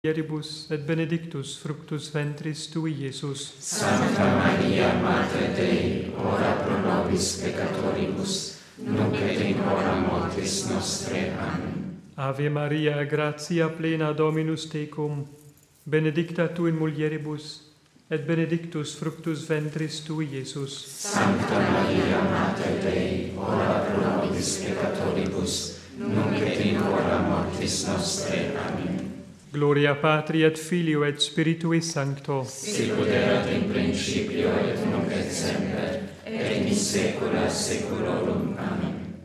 mulieribus, et benedictus fructus ventris tui, Iesus. Sancta Maria, Mater Dei, ora pro nobis peccatoribus, nunc et in hora mortis nostre. Amen. Ave Maria, gratia plena Dominus tecum, benedicta tu in mulieribus, et benedictus fructus ventris tui, Iesus. Sancta Maria, Mater Dei, ora pro nobis peccatoribus, nunc et in hora mortis nostre. Amen. Gloria Patri et Filio et Spiritui Sancto. Sicut erat in principio et nunc et semper, et in saecula saeculorum. Amen.